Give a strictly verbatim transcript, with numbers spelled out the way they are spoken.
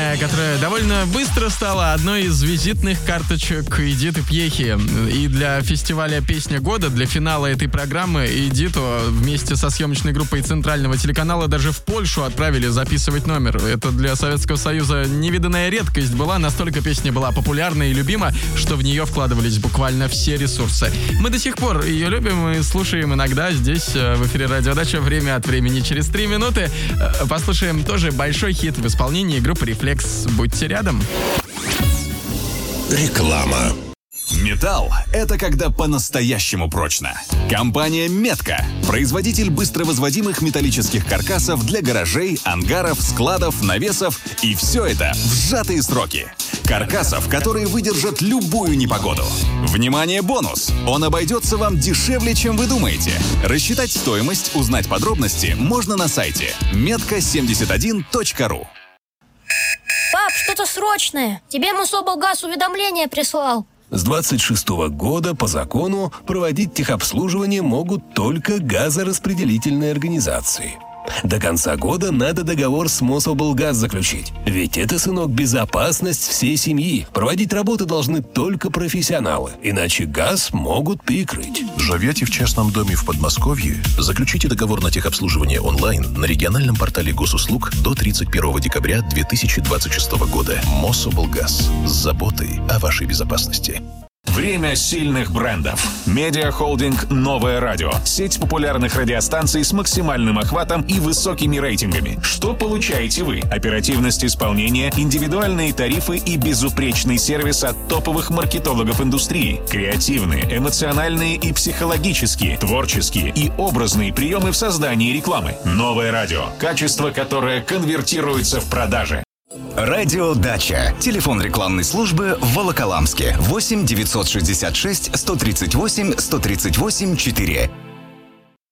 песня, которая довольно быстро стала одной из визитных карточек Эдиты Пьехи. И для фестиваля «Песня года», для финала этой программы Эдиту вместе со съемочной группой Центрального телеканала даже в Польшу отправили записывать номер. Это для Советского Союза невиданная редкость была. Настолько песня была популярна и любима, что в нее вкладывались буквально все ресурсы. Мы до сих пор ее любим и слушаем иногда здесь, в эфире «Радиодача», время от времени. Через три минуты послушаем тоже большой хит в исполнении группы «Рефлекс». Будьте рядом. Реклама. Металл – это когда по-настоящему прочно. Компания «Метка» – производитель быстровозводимых металлических каркасов для гаражей, ангаров, складов, навесов, и все это в сжатые сроки. Каркасов, которые выдержат любую непогоду. Внимание, бонус! Он обойдется вам дешевле, чем вы думаете. Рассчитать стоимость, узнать подробности можно на сайте метка семьдесят один точка ру. Пап, что-то срочное. Тебе Мособлгаз уведомление прислал. С двадцать шестого года по закону проводить техобслуживание могут только газораспределительные организации. До конца года надо договор с Мособлгаз заключить. Ведь это, сынок, безопасность всей семьи. Проводить работы должны только профессионалы, иначе газ могут перекрыть. Живете в частном доме в Подмосковье? Заключите договор на техобслуживание онлайн на региональном портале госуслуг до тридцать первого декабря две тысячи двадцать шестого года. Мособлгаз. С заботой о вашей безопасности. Время сильных брендов. Медиахолдинг «Новое радио». Сеть популярных радиостанций с максимальным охватом и высокими рейтингами. Что получаете вы? Оперативность исполнения, индивидуальные тарифы и безупречный сервис от топовых маркетологов индустрии. Креативные, эмоциональные и психологические, творческие и образные приемы в создании рекламы. «Новое радио». Качество, которое конвертируется в продажи. Радиодача. Телефон рекламной службы в Волоколамске. восемь девятьсот шестьдесят шесть сто тридцать восемь сто тридцать восемь четыре.